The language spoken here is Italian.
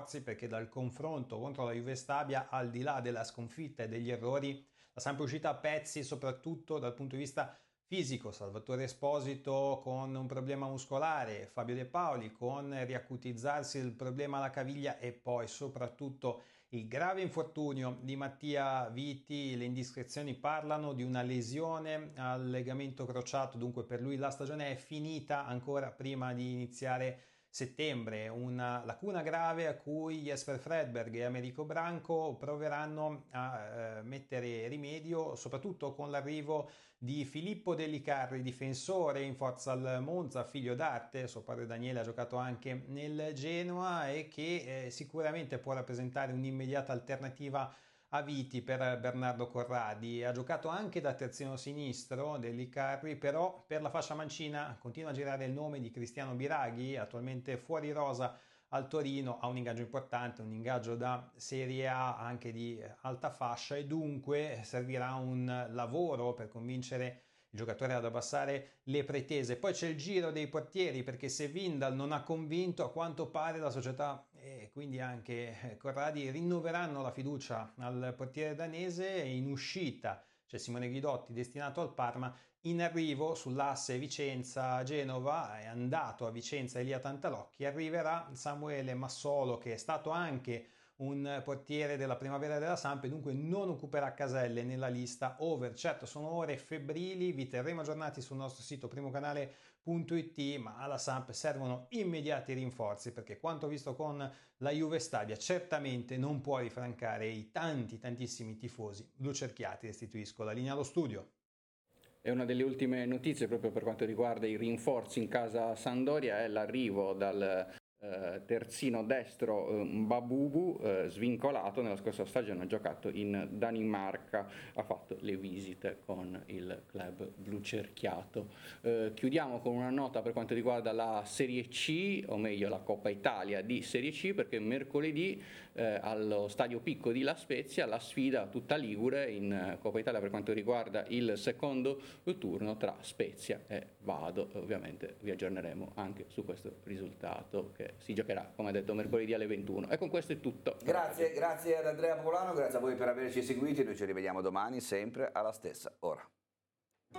rinforzi, perché dal confronto contro la Juve Stabia, al di là della sconfitta e degli errori, la Samp è uscita a pezzi soprattutto dal punto di vista fisico. Salvatore Esposito con un problema muscolare, Fabio De Paoli con riacutizzarsi il problema alla caviglia e poi soprattutto il grave infortunio di Mattia Vitti. Le indiscrezioni parlano di una lesione al legamento crociato, dunque per lui la stagione è finita ancora prima di iniziare settembre. Una lacuna grave a cui Jesper Fredberg e Americo Branco proveranno a mettere rimedio, soprattutto con l'arrivo di Filippo Dellicarri, difensore in forza al Monza, figlio d'arte. Suo padre Daniele ha giocato anche nel Genoa e che sicuramente può rappresentare un'immediata alternativa a Viti per Bernardo Corradi. Ha giocato anche da terzino sinistro Dellicarri, però per la fascia mancina continua a girare il nome di Cristiano Biraghi, attualmente fuori rosa al Torino. Ha un ingaggio importante, un ingaggio da Serie A anche di alta fascia, e dunque servirà un lavoro per convincere il giocatore ad abbassare le pretese. Poi c'è il giro dei portieri, perché se Vindal non ha convinto, a quanto pare la società e quindi anche Corradi rinnoveranno la fiducia al portiere danese. In uscita c'è Simone Guidotti, destinato al Parma. In arrivo sull'asse Vicenza-Genova è andato a Vicenza Elia Tantalocchi. Arriverà Samuele Massolo, che è stato anche un portiere della primavera della Samp e dunque non occuperà caselle nella lista over. Certo, sono ore febbrili, vi terremo aggiornati sul nostro sito primocanale.it, ma alla Samp servono immediati rinforzi, perché quanto visto con la Juve Stabia certamente non può rifrancare i tantissimi tifosi blucerchiati. Restituisco la linea allo studio. E una delle ultime notizie proprio per quanto riguarda i rinforzi in casa Sampdoria è l'arrivo dal terzino destro Babubu, svincolato. Nella scorsa stagione ha giocato in Danimarca, ha fatto le visite con il club blucerchiato. Chiudiamo con una nota per quanto riguarda la Serie C, o meglio la Coppa Italia di Serie C, perché mercoledì allo Stadio Picco di La Spezia la sfida tutta ligure in Coppa Italia per quanto riguarda il secondo turno tra Spezia e Vado. Ovviamente vi aggiorneremo anche su questo risultato, che si giocherà, come detto, mercoledì alle 21. E con questo è tutto. Grazie ad Andrea Popolano, grazie a voi per averci seguiti. Noi ci rivediamo domani sempre alla stessa ora.